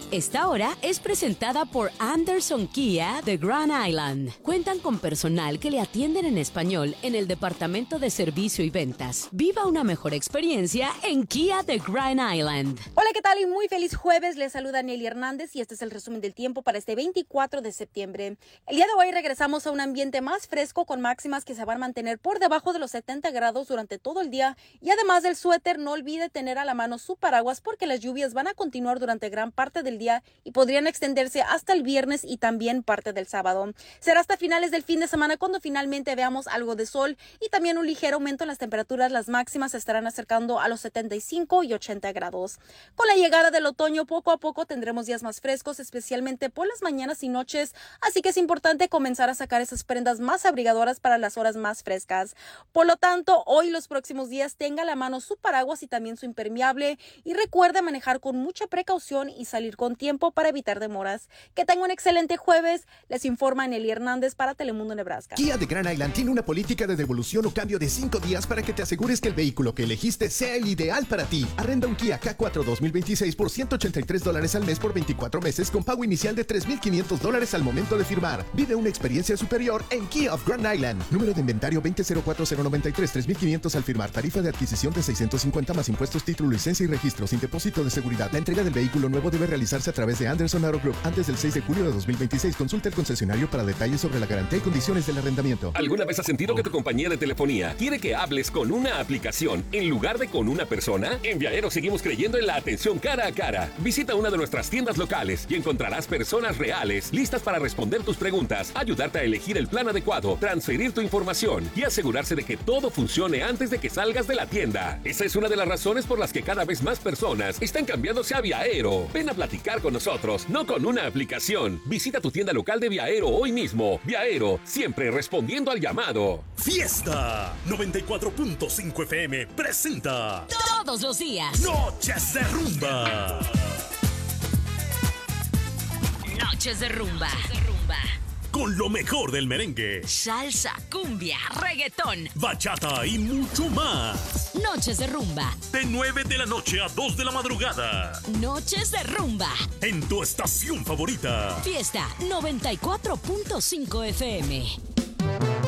Esta hora es presentada por Anderson Kia de Grand Island. Cuentan con personal que le atienden en español en el departamento de servicio y ventas. Viva una mejor experiencia en Kia de Grand Island. Hola, ¿qué tal? Y muy feliz jueves. Les saluda Nelly Hernández y este es el resumen del tiempo para este 24 de septiembre. El día de hoy regresamos a un ambiente más fresco con máximas que se van a mantener por debajo de los 70 grados durante todo el día. Y además del suéter, no olvide tener a la mano su paraguas porque las lluvias van a continuar durante gran parte del día y podrían extenderse hasta el viernes y también parte del sábado. Será hasta finales del fin de semana cuando finalmente veamos algo de sol y también un ligero aumento en las temperaturas. Las máximas se estarán acercando a los 75 y 80 grados. Con la llegada del otoño, poco a poco tendremos días más frescos, especialmente por las mañanas y noches, así que es importante comenzar a sacar esas prendas más abrigadoras para las horas más frescas. Por lo tanto, hoy y los próximos días tenga a la mano su paraguas y también su impermeable y recuerde manejar con mucha precaución y salir con tiempo para evitar demoras. Que tenga un excelente jueves. Les informa Nelly Hernández para Telemundo Nebraska. Kia de Grand Island tiene una política de devolución o cambio de 5 días para que te asegures que el vehículo que elegiste sea el ideal para ti. Arrenda un Kia K4 2026 por $183 al mes por 24 meses con pago inicial de $3,500 al momento de firmar. Vive una experiencia superior en Kia of Grand Island. Número de inventario 2040093, $3,500 al firmar. Tarifa de adquisición de $650 más impuestos, título, licencia y registro sin depósito de seguridad. La entrega del vehículo nuevo debe realizarse a través de Anderson Auto Group antes del 6 de julio de 2026. Consulta el concesionario para detalles sobre la garantía y condiciones del arrendamiento. ¿Alguna vez has sentido que tu compañía de telefonía quiere que hables con una aplicación en lugar de con una persona? En Viaero seguimos creyendo en la atención cara a cara. Visita una de nuestras tiendas locales y encontrarás personas reales listas para responder tus preguntas, ayudarte a elegir el plan adecuado, transferir tu información y asegurarse de que todo funcione antes de que salgas de la tienda. Esa es una de las razones por las que cada vez más personas están cambiándose a Viaero. Ven a platicar con nosotros, no con una aplicación. Visita tu tienda local de Viaero hoy mismo. Viaero, siempre respondiendo al llamado. Fiesta 94.5 FM presenta Todos los días. Noches de Rumba. Noches de rumba. Con lo mejor del merengue, Salsa, cumbia, reggaetón. bachata y mucho más. Noches de rumba. De 9 de la noche a 2 de la madrugada. Noches de rumba. En tu estación favorita. Fiesta 94.5 FM.